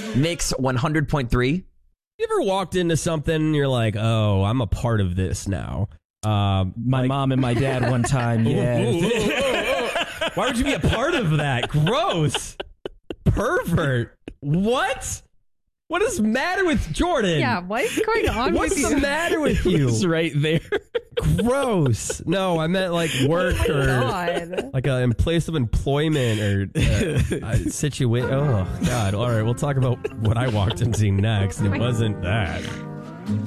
Mix 100.3. You ever walked into something and you're like, oh, I'm a part of this now? My mom and my dad one time, yeah. Why would you be a part of that? Gross. Pervert. What? What is the matter with Jordan? Yeah, what is going on What's with you? the matter with you? It's right there. Gross. No, I meant like work Oh my or God. like in place of employment or situation. Oh, God. All right, we'll talk about what I walked into next, and it wasn't that.